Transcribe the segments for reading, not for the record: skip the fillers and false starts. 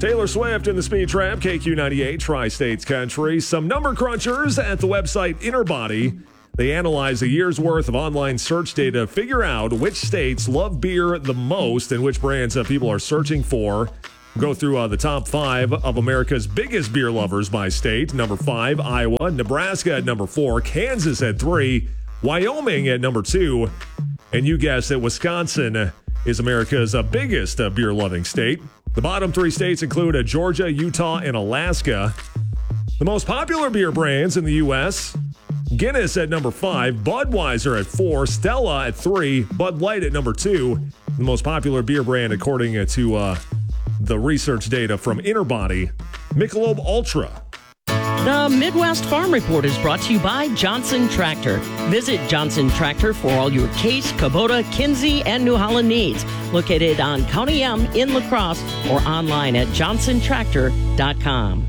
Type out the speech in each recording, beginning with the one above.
Taylor Swift in the Speed Trap, KQ98, Tri-States Country. Some number crunchers at the website Interbody. They analyze a year's worth of online search data to figure out which states love beer the most and which brands people are searching for. Go through the top 5 of America's biggest beer lovers by state. Number 5, Iowa. Nebraska at number 4. Kansas at 3. Wyoming at number 2. And you guessed it, Wisconsin is America's biggest beer-loving state. The bottom 3 states include Georgia, Utah, and Alaska. The most popular beer brands in the U.S., Guinness at number 5, Budweiser at 4, Stella at 3, Bud Light at number 2. The most popular beer brand, according to the research data from Interbody, Michelob Ultra. The Midwest Farm Report is brought to you by Johnson Tractor. Visit Johnson Tractor for all your Case, Kubota, Kinsey, and New Holland needs. Located on County M in La Crosse or online at johnsontractor.com.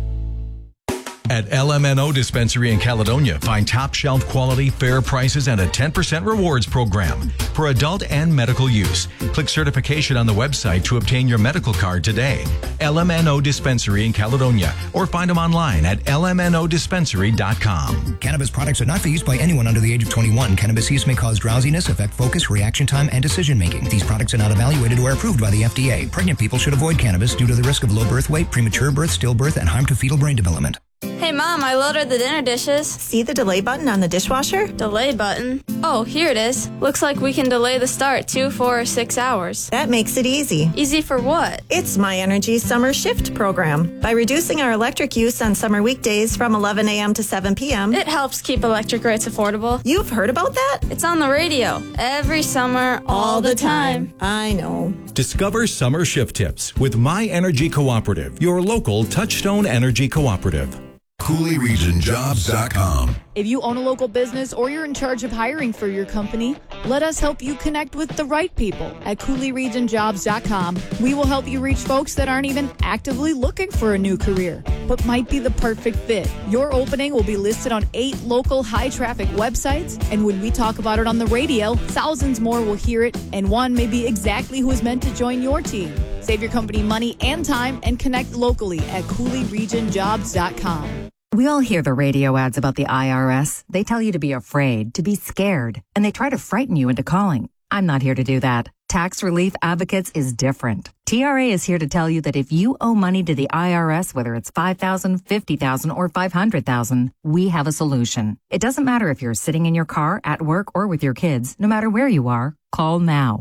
At LMNO Dispensary in Caledonia, find top shelf quality, fair prices, and a 10% rewards program for adult and medical use. Click certification on the website to obtain your medical card today. LMNO Dispensary in Caledonia, or find them online at lmnodispensary.com. Cannabis products are not for use by anyone under the age of 21. Cannabis use may cause drowsiness, affect focus, reaction time, and decision making. These products are not evaluated or approved by the FDA. Pregnant people should avoid cannabis due to the risk of low birth weight, premature birth, stillbirth, and harm to fetal brain development. Hey, Mom, I loaded the dinner dishes. See the delay button on the dishwasher? Delay button? Oh, here it is. Looks like we can delay the start 2, 4, or 6 hours. That makes it easy. Easy for what? It's My Energy Summer Shift program. By reducing our electric use on summer weekdays from 11 a.m. to 7 p.m., it helps keep electric rates affordable. You've heard about that? It's on the radio. Every summer, all the time. I know. Discover summer shift tips with My Energy Cooperative, your local Touchstone Energy Cooperative. CooleyRegionJobs.com. If you own a local business or you're in charge of hiring for your company, let us help you connect with the right people at CooleyRegionJobs.com. We will help you reach folks that aren't even actively looking for a new career, but might be the perfect fit. Your opening will be listed on 8 local high-traffic websites, and when we talk about it on the radio, thousands more will hear it, and one may be exactly who is meant to join your team. Save your company money and time and connect locally at CooleyRegionJobs.com. We all hear the radio ads about the IRS. They tell you to be afraid, to be scared, and they try to frighten you into calling. I'm not here to do that. Tax Relief Advocates is different. TRA is here to tell you that if you owe money to the IRS, whether it's $5,000, $50,000, or $500,000, we have a solution. It doesn't matter if you're sitting in your car, at work, or with your kids. No matter where you are, call now.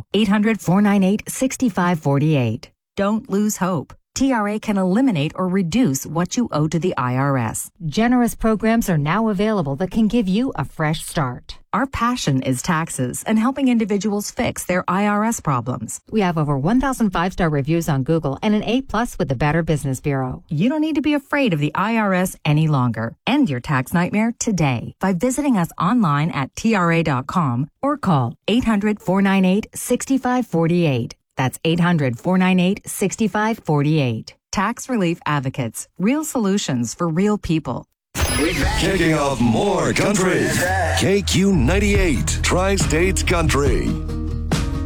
800-498-6548. Don't lose hope. TRA can eliminate or reduce what you owe to the IRS. Generous programs are now available that can give you a fresh start. Our passion is taxes and helping individuals fix their IRS problems. We have over 1,000 5-star reviews on Google and an A+ with the Better Business Bureau. You don't need to be afraid of the IRS any longer. End your tax nightmare today by visiting us online at TRA.com or call 800-498-6548. That's 800-498-6548. Tax Relief Advocates. Real solutions for real people. Kicking off more country. KQ98, Tri-States Country.